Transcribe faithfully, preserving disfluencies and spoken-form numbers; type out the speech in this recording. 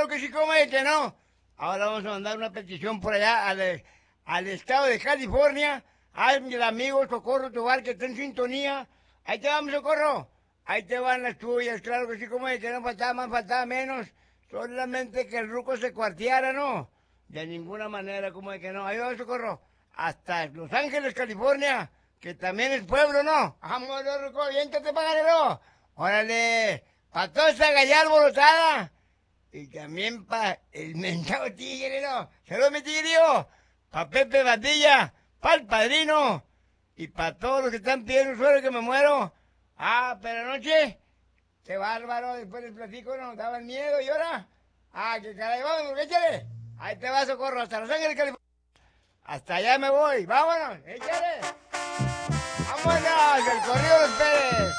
claro que sí, como es que no. Ahora vamos a mandar una petición por allá al, al estado de California. Ay, el amigo Socorro Tobar que está en sintonía. Ahí te vamos, Socorro. Ahí te van las tuyas, claro que sí, como es que no faltaba más, faltaba menos. Solamente que el ruco se cuarteara, ¿no? De ninguna manera, como es que no. Ahí va, Socorro. Hasta Los Ángeles, California, que también es pueblo, ¿no? Vámonos, ruco, viéntate, pagarero. Órale, pa' toda esa gallada alborotada. Y también pa' el mentado tigre, ¿no? Saludos, mi tigrillo. Pa' Pepe Batilla, pa' el padrino. Y pa' todos los que están pidiendo suelo que me muero. Ah, pero anoche, qué bárbaro, después les platico, nos daban miedo y ahora. Ah, que caray, vamos, échale. Ahí te va, Socorro, hasta Los Ángeles, California. Hasta allá me voy, vámonos, échale. Vámonos, el corrido de los Pérez.